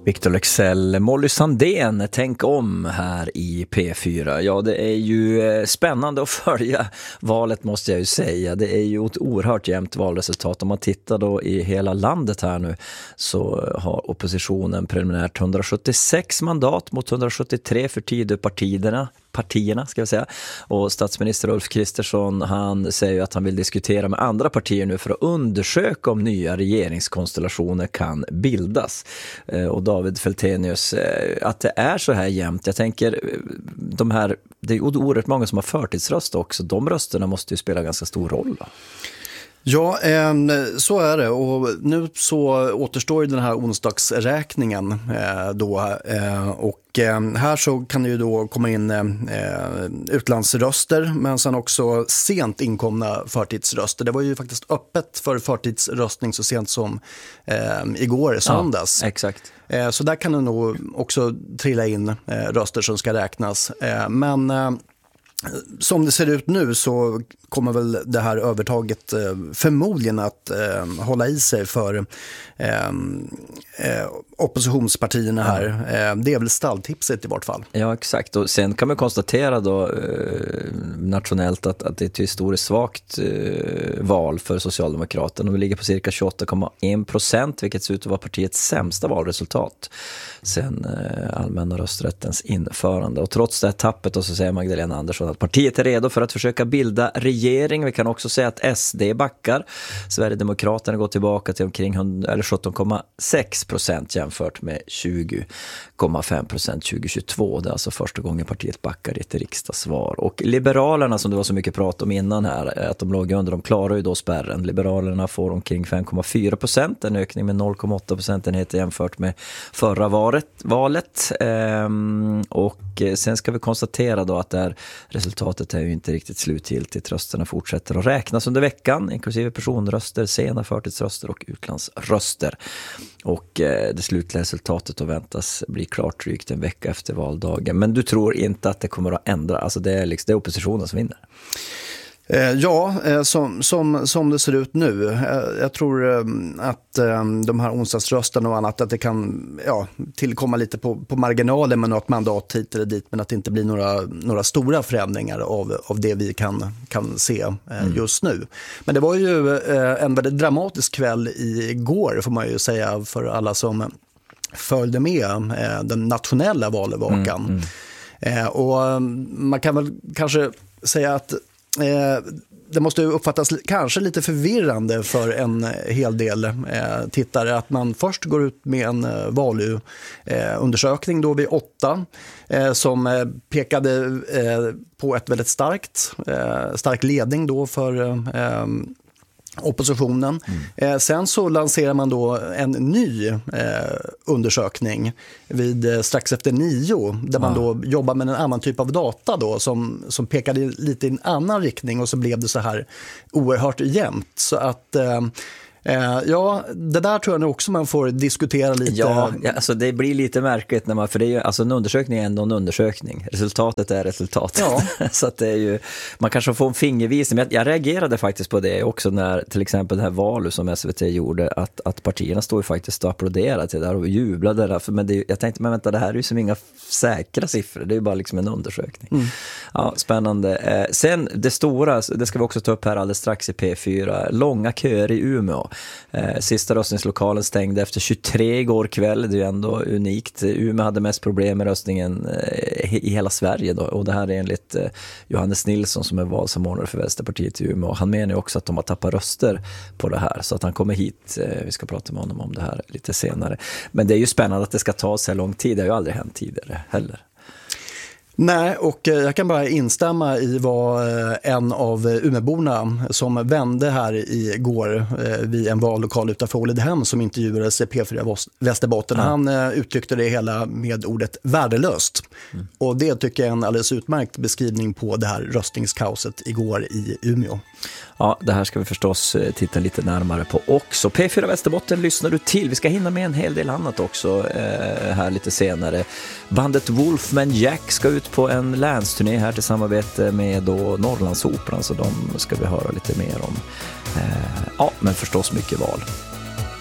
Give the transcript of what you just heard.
Victor Leksell, Molly Sandén, tänk om här i P4. Ja, det är ju spännande att följa valet, måste jag ju säga. Det är ju ett oerhört jämnt valresultat. Om man tittar då i hela landet här nu så har oppositionen preliminärt 176 mandat mot 173 för Tidöpartierna ska jag säga. Och statsminister Ulf Kristersson, han säger ju att han vill diskutera med andra partier nu för att undersöka om nya regeringskonstellationer kan bildas. Och David Feltenius, att det är så här jämnt. Jag tänker, det är oerhört många som har förtidsröst också. De rösterna måste ju spela ganska stor roll då. Ja, så är det, och nu så återstår ju den här onsdagsräkningen och här så kan det ju då komma in utlandsröster, men sen också sent inkomna förtidsröster. Det var ju faktiskt öppet för förtidsröstning så sent som igår söndags. Ja, exakt. Så där kan det nog också trilla in röster som ska räknas, men som det ser ut nu så kommer väl det här övertaget förmodligen att hålla i sig för oppositionspartierna här. Det är väl stalltipset i vart fall. Ja, exakt. Och sen kan man konstatera då nationellt att det är ett historiskt svagt val för Socialdemokraterna. De ligger på cirka 28,1%, vilket ser ut att vara partiets sämsta valresultat sen allmänna rösträttens införande. Och trots det här tappet då så säger Magdalena Andersson att partiet är redo för att försöka bilda regering. Vi kan också säga att SD backar. Sverigedemokraterna går tillbaka till omkring 17,6% jämfört med 20,5% 2022. Det är alltså första gången partiet backar i ett riksdagsval. Och Liberalerna, som det var så mycket prat om innan här, att de låg under, de klarar ju då spärren. Liberalerna får omkring 5,4%, en ökning med 0,8% jämfört med förra valet. Och sen ska vi konstatera då att det här resultatet är ju inte riktigt slutgiltigt. Rösterna fortsätter att räknas under veckan, inklusive personröster, sena förtidsröster och utlandsröster. Och det slutliga resultatet då väntas bli klart drygt en vecka efter valdagen. Men du tror inte att det kommer att ändra? Alltså det är oppositionen som vinner. Ja, som det ser ut nu. Jag tror att de här onsdagsrösterna och annat, att det kan tillkomma lite på marginalen med något mandat hit eller dit, men att det inte blir några stora förändringar av det vi kan se just nu. Men det var ju en väldigt dramatisk kväll igår, får man ju säga, för alla som följde med den nationella valvakan. Och man kan väl kanske säga att det måste uppfattas kanske lite förvirrande för en hel del tittare att man först går ut med en valundersökning då vid 8 som pekade på ett väldigt stark ledning då för oppositionen. Sen så lanserar man då en ny undersökning vid strax efter 9 där man då jobbar med en annan typ av data då som pekade lite i en annan riktning, och så blev det så här oerhört jämnt. Så att det där tror jag nog också man får diskutera lite. Ja, alltså det blir lite märkligt när för det är ju, alltså en undersökning är ändå en undersökning. Resultatet är resultatet. Ja. Så att det är ju, man kanske får en fingervisning. Men jag reagerade faktiskt på det också när till exempel det här valet som SVT gjorde, att partierna står ju faktiskt och applåderade till det där och jublade där. Men jag tänkte, men vänta, det här är ju som inga säkra siffror. Det är ju bara liksom en undersökning. Ja, spännande. Sen det stora, det ska vi också ta upp här alldeles strax i P4. Långa köer i Umeå. Sista röstningslokalen stängde efter 23 igår kväll. Det är ju ändå unikt. Umeå hade mest problem med röstningen i hela Sverige då. Och det här är enligt Johannes Nilsson som är valsamordnare för Vänsterpartiet i Umeå. Han menar ju också att de har tappat röster på det här, så att han kommer hit. Vi ska prata med honom om det här lite senare. Men det är ju spännande att det ska ta så här lång tid. Det har ju aldrig hänt tidigare heller. Nej, och jag kan bara instämma i vad en av Umeåborna som vände här igår vid en vallokal utanför Ålidhem som intervjuades i P4 Västerbotten. Han uttryckte det hela med ordet värdelöst. Och det tycker jag är en alldeles utmärkt beskrivning på det här röstningskaoset igår i Umeå. Ja, det här ska vi förstås titta lite närmare på också. P4 Västerbotten lyssnar du till. Vi ska hinna med en hel del annat också här lite senare. Bandet Wolfman Jack ska ut på en länsturné här till samarbete med då Norrlandsoperan, så de ska vi höra lite mer om. Ja, men förstås mycket val.